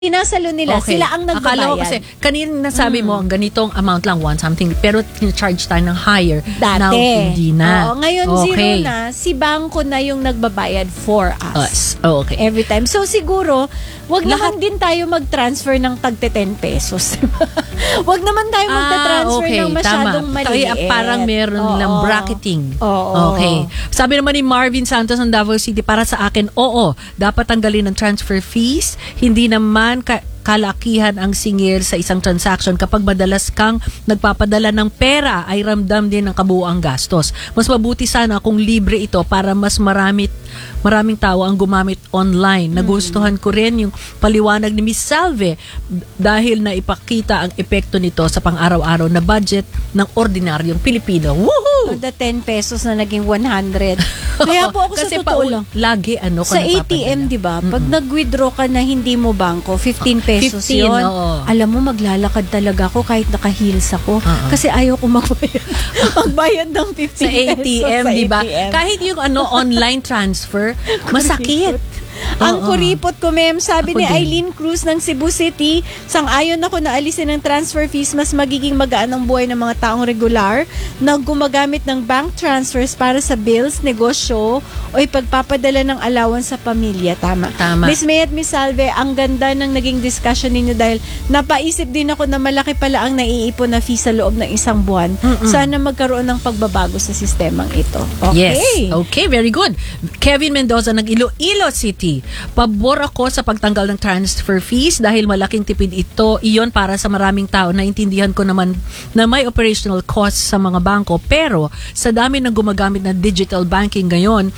Sinasalo nila, Okay. sila ang nagbabayad. Akala ko kasi, kanina nasabi mo, ganitong amount lang, want something, pero charge tayo ng higher. Dati. Now, hindi na. Oo, ngayon Okay. zero na, si bangko na yung nagbabayad for us. Oh, okay. Every time. So siguro, wag naman din tayo mag-transfer ng tagte 10 pesos. Wag naman tayo magta-transfer ng masyadong tama. maliit. Kaya parang meron ng bracketing. Oo. Okay. Sabi naman ni Marvin Santos ng Davao City, para sa akin, oo, dapat tanggalin ng transfer fees. Hindi naman kalakihan ang singil sa isang transaction kapag madalas kang nagpapadala ng pera ay ramdam din ang kabuuang gastos. Mas mabuti sana kung libre ito para mas maraming tao ang gumamit online. Nagustuhan ko rin yung paliwanag ni Miss Salve dahil na ipakita ang epekto nito sa pang-araw-araw na budget ng ordinaryong Pilipino. Woohoo! The 10 pesos na naging 100. Kaya po ako kasi sa totoo lang. Lagi Sa ATM, di ba? Pag nag-withdraw ka na hindi mo bangko, 15 pesos 15, yun. oo. Alam mo, maglalakad talaga ako kahit naka-heels ako. Kasi ayaw ko magbayad ng 15 sa ATM, pesos di ba? ATM. Kahit yung online transfer, masakit. Ang kuripot ko, ma'am, sabi Ako ni din. Eileen Cruz ng Cebu City, sang-ayon ako na alisin ng transfer fees, mas magiging magaan ang buhay ng mga taong regular na gumagamit ng bank transfers para sa bills, negosyo, o ipagpapadala ng allowance sa pamilya. Tama. Miss May at Miss Salve, ang ganda ng naging discussion ninyo dahil napaisip din ako na malaki pala ang naiipon na fee sa loob ng isang buwan. Sana magkaroon ng pagbabago sa sistemang ito. Okay. Yes. Okay, very good. Kevin Mendoza ng Iloilo City. Pabor ako sa pagtanggal ng transfer fees dahil malaking tipid iyon para sa maraming tao. Naintindihan ko naman na may operational costs sa mga bangko, pero sa dami ng gumagamit na digital banking ngayon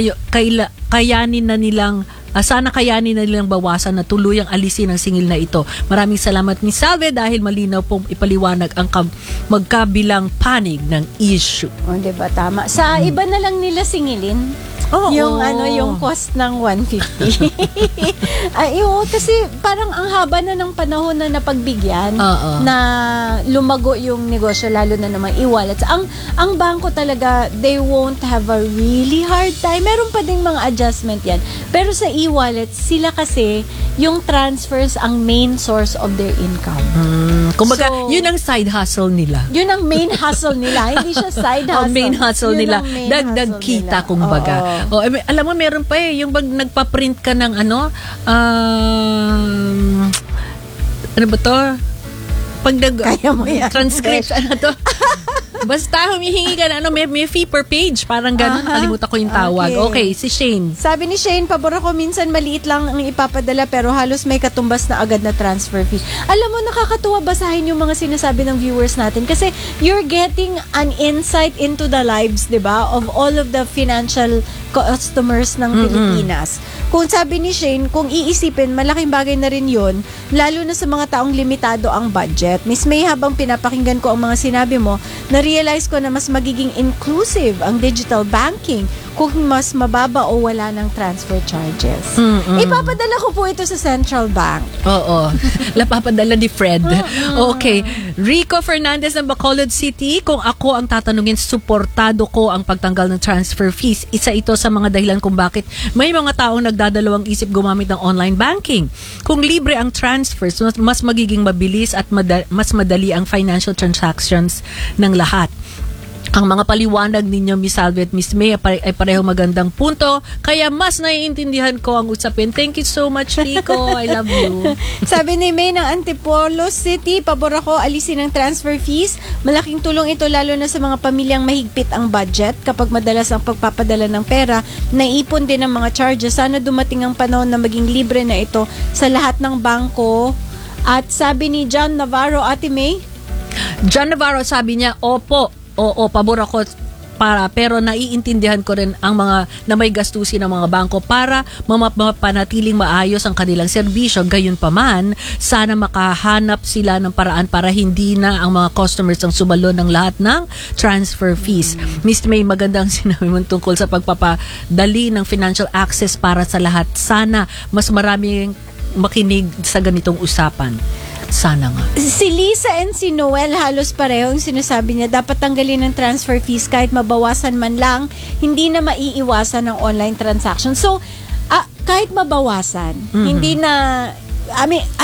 kayanin na nilang sana kayanin na nilang bawasan na tuluyang alisin ang singil na ito. Maraming salamat ni Salve dahil malinaw pong ipaliwanag ang magkabilang panig ng issue. O, diba? Tama. Sa iba na lang nila singilin. Yung cost ng 150. Kasi parang ang haba na ng panahon na napagbigyan na lumago yung negosyo, lalo na naman e-wallets. Ang bangko talaga, they won't have a really hard time. Meron pa ding mga adjustment yan. Pero sa e-wallets, sila kasi yung transfers ang main source of their income. Kumbaga, So, yun ang side hustle nila. Yun ang main hustle nila. Hindi siya side hustle. Ang main hustle Yun nila. ang main Dagdag hustle kita, nila. kumbaga. Oo. Alam mo, meron pa yung nagpa-print ka ng ano ba to? Pag Kaya mo yan. transcript, to? Basta humihingi ka na, may fee per page. Parang ganun. Kalimutan ko yung tawag. Okay, si Shane. Sabi ni Shane, pabor ako, minsan maliit lang ang ipapadala pero halos may katumbas na agad na transfer fee. Alam mo, nakakatuwa basahin yung mga sinasabi ng viewers natin kasi you're getting an insight into the lives, di ba, of all of the financial customers ng Pilipinas. Kung sabi ni Shane, kung iisipin, malaking bagay na rin yun, lalo na sa mga taong limitado ang budget. Miss May, habang pinapakinggan ko ang mga sinabi mo, na-realize ko na mas magiging inclusive ang digital banking kung mas mababa o wala ng transfer charges. Ipapadala ko po ito sa Central Bank. Oo. Lapapadala ni Fred. Okay. Rico Fernandez ng Bacolod City. Kung ako ang tatanungin, suportado ko ang pagtanggal ng transfer fees. Isa ito sa mga dahilan kung bakit may mga taong nagdadalawang isip gumamit ng online banking. Kung libre ang transfers, mas magiging mabilis at mas madali ang financial transactions ng lahat. Ang mga paliwanag ninyo, Miss Salve at Miss May, ay pareho magandang punto. Kaya mas naiintindihan ko ang usapin. Thank you so much, Rico. I love you. Sabi ni May ng Antipolo City, pabor ako alisin ang transfer fees. Malaking tulong ito lalo na sa mga pamilyang mahigpit ang budget. Kapag madalas ang pagpapadala ng pera, naipon din ang mga charges. Sana dumating ang panahon na maging libre na ito sa lahat ng bangko. At sabi ni John Navarro, Ate May? John Navarro, sabi niya, Oo, pabor ako pero naiintindihan ko rin ang mga na may gastusin ng mga bangko para mapanatiling maayos ang kanilang serbisyo. Gayunpaman, sana makahanap sila ng paraan para hindi na ang mga customers ang sumalo ng lahat ng transfer fees. Miss May, magandang sinabi mo tungkol sa pagpapadali ng financial access para sa lahat. Sana mas maraming makinig sa ganitong usapan. Sana nga. Si Lisa and si Noel halos pareho yung sinasabi niya, dapat tanggalin ng transfer fees kahit mabawasan man lang, hindi na maiiwasan ng online transaction. So, kahit mabawasan, hindi na I mean,